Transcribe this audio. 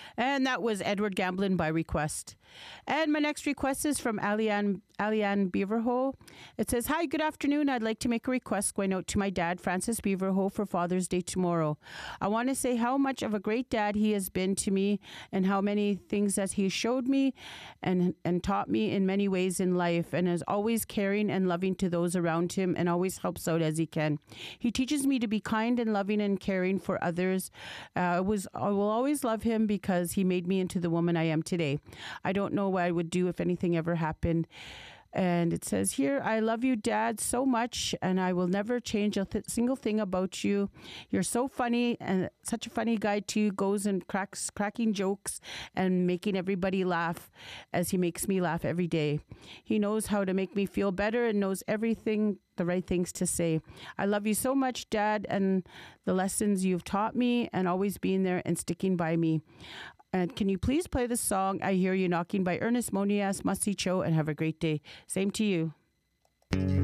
And that was Edward Gamblin by request. And my next request is from Alianne Beaverhole. It says, "Hi, good afternoon. I'd like to make a request going out to my dad, Francis Beaverhole, for Father's Day tomorrow. I want to say how much of a great dad he has been to me and how many things that he showed me and taught me in many ways in life, and is always caring and loving to those around him and always helps out as he can. He teaches me to be kind and loving and caring for others. I will always love him because he made me into the woman I am today. I don't know what I would do if anything ever happened." And it says here, "I love you, Dad, so much, and I will never change a single thing about you. You're so funny, and such a funny guy, too. Goes and cracking jokes and making everybody laugh as he makes me laugh every day. He knows how to make me feel better and knows everything, the right things to say. I love you so much, Dad, and the lessons you've taught me and always being there and sticking by me. And can you please play the song I Hear You Knocking by Ernest Monias, Musty Cho, and have a great day." Same to you.